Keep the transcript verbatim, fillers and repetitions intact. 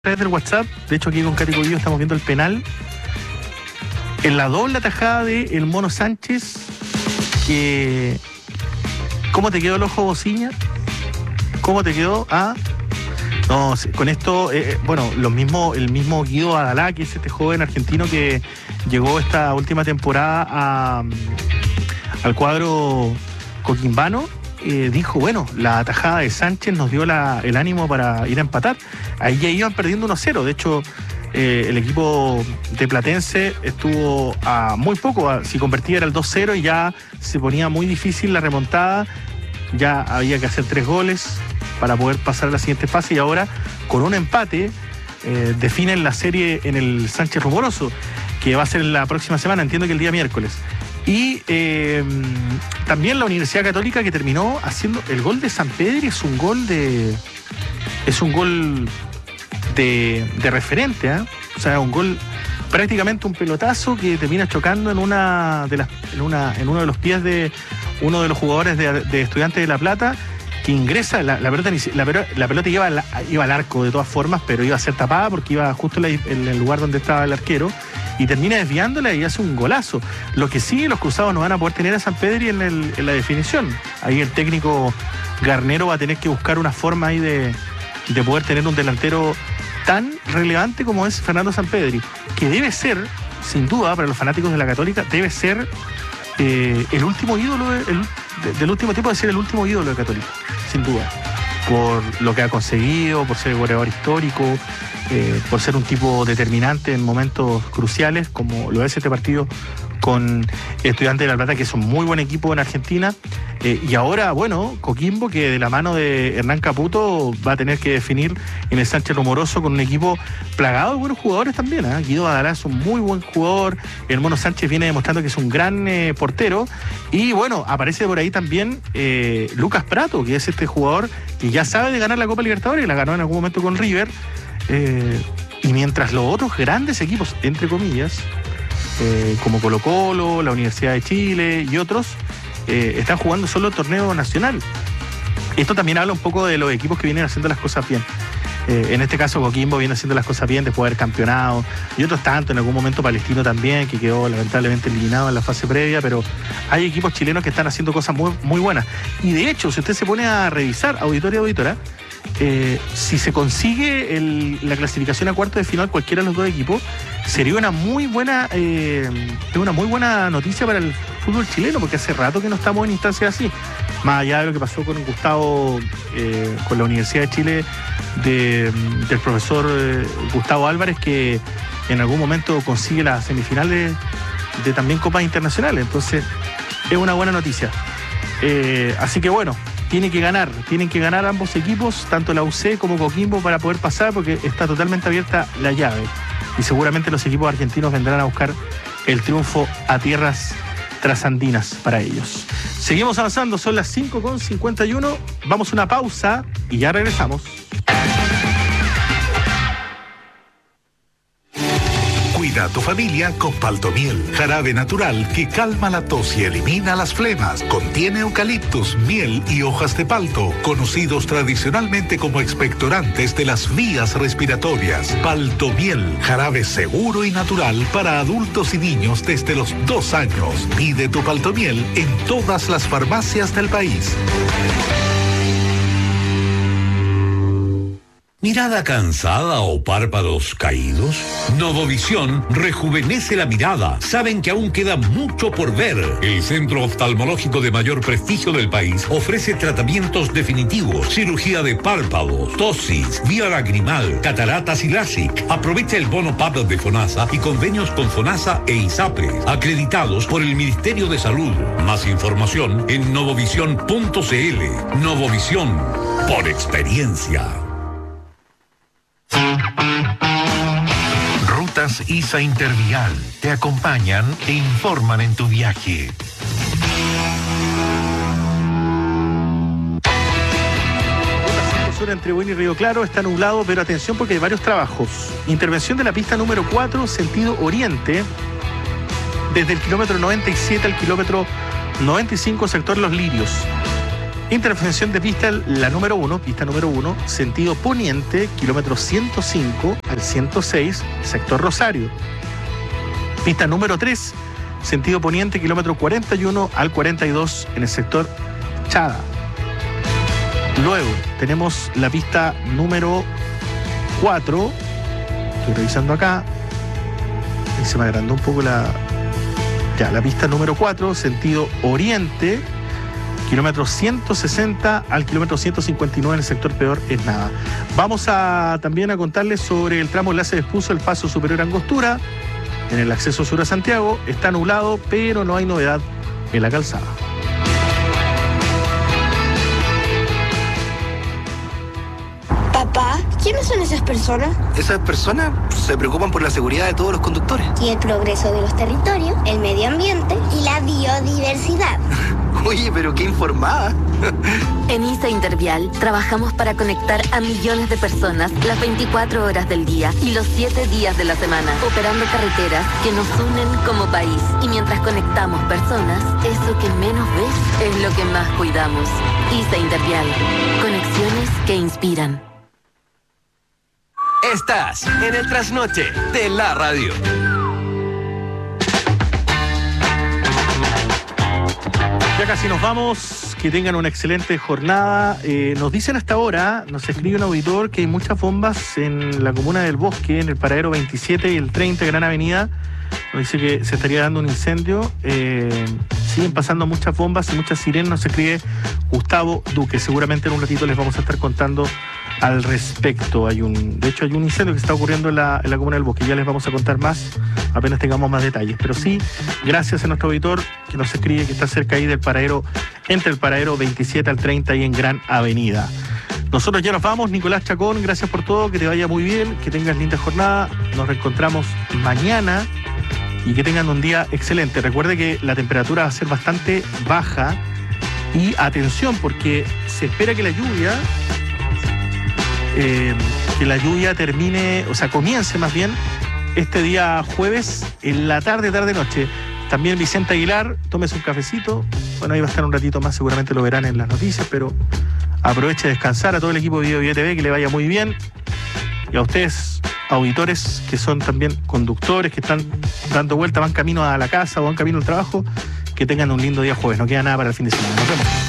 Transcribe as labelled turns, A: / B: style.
A: través del WhatsApp, de hecho aquí con Katy Cubillo estamos viendo el penal en la doble atajada de el Mono Sánchez. Que ¿cómo te quedó el ojo, Bociña? ¿Cómo te quedó? Ah, no, con esto, eh, bueno, lo mismo, el mismo Guido Adalá, que es este joven argentino que llegó esta última temporada a, al cuadro coquimbano. Eh, dijo, bueno, la atajada de Sánchez nos dio la, el ánimo para ir a empatar. Ahí ya iban perdiendo uno cero. De hecho, eh, el equipo de Platense estuvo a muy poco. A, si convertía era el dos cero y ya se ponía muy difícil la remontada. Ya había que hacer tres goles para poder pasar a la siguiente fase. Y ahora, con un empate, eh, definen la serie en el Sánchez Rumoroso, que va a ser la próxima semana, entiendo que el día miércoles. Y eh, también la Universidad Católica, que terminó haciendo el gol de Sampedri. Es un gol de es un gol de, de referente, ¿eh? O sea, un gol prácticamente un pelotazo que termina chocando en una de las en una en uno de los pies de uno de los jugadores de, de Estudiantes de La Plata, que ingresa la, la pelota la, la pelota iba al, iba al arco de todas formas, pero iba a ser tapada porque iba justo en, la, en el lugar donde estaba el arquero, y termina desviándola y hace un golazo. Lo que sí, los cruzados no van a poder tener a Sampedri en, el, en la definición. Ahí el técnico Garnero va a tener que buscar una forma ahí de, de poder tener un delantero tan relevante como es Fernando Sampedri, que debe ser, sin duda, para los fanáticos de la Católica, debe ser eh, el último ídolo de, el, de, del último tiempo, de ser el último ídolo de Católica, sin duda, por lo que ha conseguido, por ser goleador histórico, eh, por ser un tipo determinante en momentos cruciales, como lo es este partido con Estudiantes de La Plata, que es un muy buen equipo en Argentina. Eh, y ahora, bueno, Coquimbo, que de la mano de Hernán Caputo va a tener que definir en el Sánchez Rumoroso con un equipo plagado de buenos jugadores también, ¿eh? Guido Adalá es un muy buen jugador, el Mono Sánchez viene demostrando que es un gran eh, portero, y bueno, aparece por ahí también eh, Lucas Prato, que es este jugador que ya sabe de ganar la Copa Libertadores, la ganó en algún momento con River, eh, y mientras los otros grandes equipos, entre comillas, Eh, como Colo Colo, la Universidad de Chile y otros, eh, están jugando solo el torneo nacional. Esto también habla un poco de los equipos que vienen haciendo las cosas bien. Eh, en este caso Coquimbo viene haciendo las cosas bien después de haber campeonado, y otros tanto, en algún momento Palestino también, que quedó lamentablemente eliminado en la fase previa, pero hay equipos chilenos que están haciendo cosas muy, muy buenas. Y de hecho, si usted se pone a revisar, auditoria auditora, Eh, si se consigue el, la clasificación a cuartos de final cualquiera de los dos equipos, sería una muy buena eh, una muy buena noticia para el fútbol chileno, porque hace rato que no estamos en instancias así, más allá de lo que pasó con Gustavo, eh, con la Universidad de Chile, de, del profesor eh, Gustavo Álvarez, que en algún momento consigue las semifinales de, de también copas internacionales. Entonces es una buena noticia, eh, así que bueno, tiene que ganar, tienen que ganar ambos equipos, tanto la U C como Coquimbo, para poder pasar, porque está totalmente abierta la llave. Y seguramente los equipos argentinos vendrán a buscar el triunfo a tierras trasandinas para ellos. Seguimos avanzando, son las cinco con cincuenta y uno, vamos a una pausa y ya regresamos.
B: Cuida a tu familia con Paltomiel, jarabe natural que calma la tos y elimina las flemas. Contiene eucaliptus, miel y hojas de palto, conocidos tradicionalmente como expectorantes de las vías respiratorias. Paltomiel, jarabe seguro y natural para adultos y niños desde los dos años. Pide tu Paltomiel en todas las farmacias del país.
C: ¿Mirada cansada o párpados caídos? Novovisión rejuvenece la mirada. Saben que aún queda mucho por ver. El centro oftalmológico de mayor prestigio del país ofrece tratamientos definitivos, cirugía de párpados, tosis, vía lagrimal, cataratas y LASIK. Aprovecha el bono P A P de FONASA y convenios con FONASA e ISAPRE, acreditados por el Ministerio de Salud. Más información en novovisión punto c l. Novovisión, por experiencia.
B: Rutas I S A Intervial te acompañan e informan en tu viaje.
A: Sur entre Buin y Río Claro está nublado, pero atención porque hay varios trabajos. Intervención de la pista número cuatro, sentido oriente, desde el kilómetro noventa y siete al kilómetro noventa y cinco, sector Los Lirios. Intervención de pista, la número uno, pista número uno, sentido poniente, kilómetro ciento cinco al ciento seis, sector Rosario. Pista número tres, sentido poniente, kilómetro cuarenta y uno al cuarenta y dos, en el sector Chada. Luego tenemos la pista número cuatro, estoy revisando acá, y se me agrandó un poco la... Ya, la pista número cuatro, sentido oriente, kilómetro ciento sesenta al kilómetro ciento cincuenta y nueve, en el sector Peor es Nada. Vamos a también a contarles sobre el tramo enlace de Espuzo, el paso superior a Angostura, en el acceso sur a Santiago. Está nublado, pero no hay novedad en la calzada.
D: Papá, ¿quiénes son esas personas?
E: Esas personas se preocupan por la seguridad de todos los conductores.
D: Y el progreso de los territorios, el medio ambiente y la biodiversidad.
E: Oye, pero qué informada.
F: En ISA Intervial trabajamos para conectar a millones de personas las veinticuatro horas del día y los siete días de la semana, operando carreteras que nos unen como país. Y mientras conectamos personas, eso que menos ves es lo que más cuidamos. ISA Intervial. Conexiones que inspiran.
G: Estás en el trasnoche de la radio.
A: Ya casi nos vamos, que tengan una excelente jornada. Eh, nos dicen hasta ahora, nos escribe un auditor, que hay muchas bombas en la comuna del Bosque, en el paradero veintisiete y el treinta, Gran Avenida. Nos dice que se estaría dando un incendio. Eh, siguen pasando muchas bombas y muchas sirenas. Nos escribe Gustavo Duque. Seguramente en un ratito les vamos a estar contando al respecto. Hay un, de hecho, hay un incendio que está ocurriendo en la, en la comuna del Bosque. Ya les vamos a contar más apenas tengamos más detalles. Pero sí, gracias a nuestro auditor que nos escribe que está cerca ahí del paradero, entre el paradero veintisiete al treinta y en Gran Avenida. Nosotros ya nos vamos. Nicolás Chacón, gracias por todo, que te vaya muy bien, que tengas linda jornada. Nos reencontramos mañana y que tengan un día excelente. Recuerde que la temperatura va a ser bastante baja y atención, porque se espera que la lluvia eh, que la lluvia termine, o sea, comience más bien este día jueves en la tarde, tarde, noche. También Vicente Aguilar, tómese un cafecito. Bueno, ahí va a estar un ratito más, seguramente lo verán en las noticias, pero aproveche de descansar. A todo el equipo de Video Video T V, que le vaya muy bien. Y a ustedes, auditores, que son también conductores, que están dando vuelta, van camino a la casa o van camino al trabajo, que tengan un lindo día jueves. No queda nada para el fin de semana. Nos vemos.